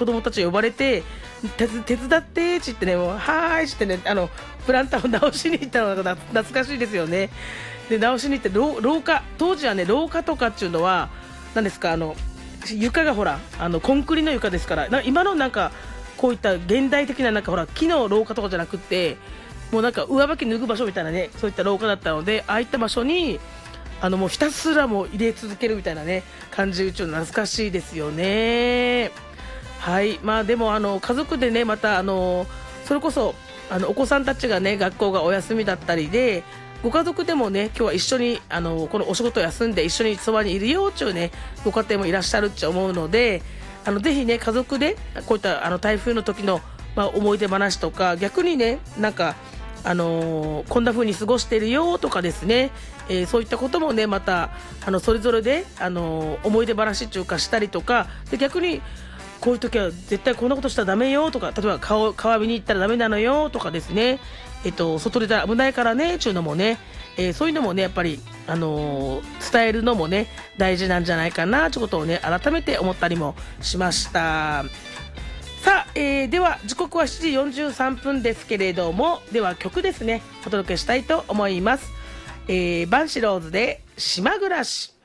子供たち呼ばれて手伝ってって言ってね、もうはーいってね、プランターを直しに行ったのが懐かしいですよね。で直しに行って廊下、当時はね廊下とかっていうのは何ですか、床がほらコンクリの床ですから、今のなんかこういった現代的ななんかほら木の廊下とかじゃなくって、もうなんか上履き脱ぐ場所みたいなね、そういった廊下だったので、ああいった場所にもうひたすらもう入れ続けるみたいなね感じ、うちの懐かしいですよね。はい、まあでも家族でね、またそれこそお子さんたちがね学校がお休みだったりで、ご家族でもね今日は一緒にこのお仕事を休んで一緒にそばにいるよっていうねご家庭もいらっしゃるって思うので、ぜひね家族でこういった台風の時の、思い出話とか、逆にねなんかこんな風に過ごしてるよとかですね、そういったこともねまたそれぞれで思い出話っていうかしたりとかで、逆にこういう時は絶対こんなことしたらダメよとか、例えば川見に行ったらダメなのよとかですね、外出たら危ないからねっていうのもね、そういうのもねやっぱり伝えるのもね大事なんじゃないかなということをね改めて思ったりもしました。さあ、では時刻は7時43分ですけれども、では曲ですねお届けしたいと思います。バンシローズで島暮らし。